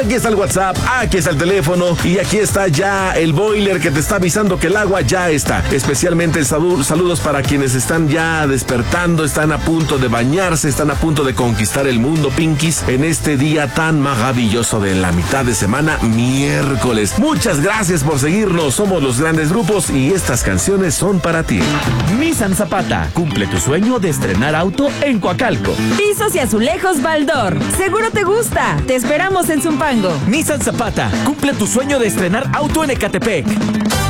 Aquí está el WhatsApp, aquí está el teléfono y aquí está ya el boiler que te está avisando que el agua ya está. Especialmente saludos para quienes están ya despertando, están a punto de bañarse, están a punto de conquistar el mundo, Pinkies, en este día tan maravilloso de la mitad de semana, miércoles. Muchas gracias por seguirnos, somos Los Grandes Grupos y estas canciones son para ti. Nissan Zapata, cumple tu sueño de estrenar auto en Coacalco. Pisos y azulejos Baldor, seguro te gusta. Te esperamos en Zumpango. Nissan Zapata, cumple tu sueño de estrenar auto en Ecatepec.